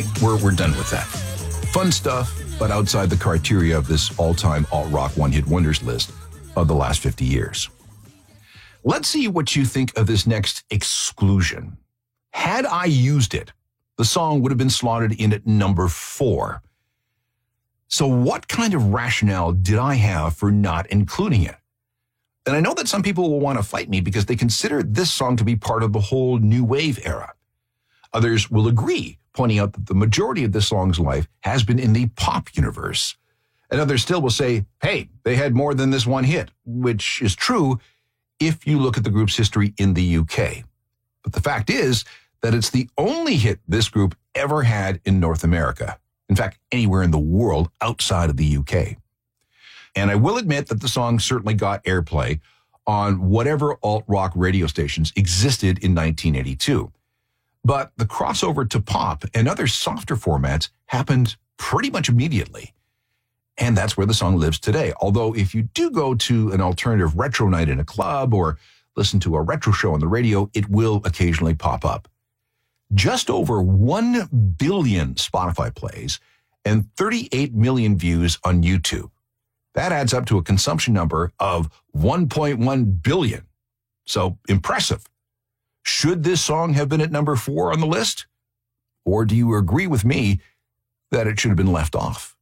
We're done with that. Fun stuff, but outside the criteria of this all-time alt-rock one-hit wonders list of the last 50 years. Let's see what you think of this next exclusion. Had I used it, the song would have been slotted in at number 4. So what kind of rationale did I have for not including it? And I know that some people will want to fight me because they consider this song to be part of the whole new wave era. Others will agree, pointing out that the majority of this song's life has been in the pop universe. And others still will say, hey, they had more than this one hit, which is true if you look at the group's history in the UK. But the fact is that it's the only hit this group ever had in North America. In fact, anywhere in the world outside of the UK. And I will admit that the song certainly got airplay on whatever alt-rock radio stations existed in 1982. But the crossover to pop and other softer formats happened pretty much immediately. And that's where the song lives today. Although if you do go to an alternative retro night in a club or listen to a retro show on the radio, it will occasionally pop up. Just over 1 billion Spotify plays and 38 million views on YouTube. That adds up to a consumption number of 1.1 billion. So impressive. Should this song have been at number 4 on the list? Or do you agree with me that it should have been left off?